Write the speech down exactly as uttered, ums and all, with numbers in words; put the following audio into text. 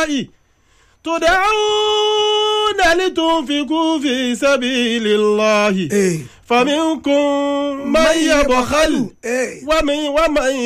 الفقراء تدعون لتنفقوا في سبيل الله فمنكم من يبخل ومن ومن